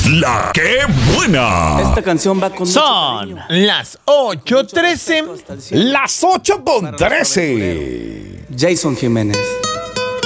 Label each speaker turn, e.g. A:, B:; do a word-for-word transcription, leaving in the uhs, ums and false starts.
A: La que buena.
B: Esta canción va con mucho
C: Son
B: cariño.
C: las ocho trece.
A: Las ocho con trece.
B: Jason Jiménez.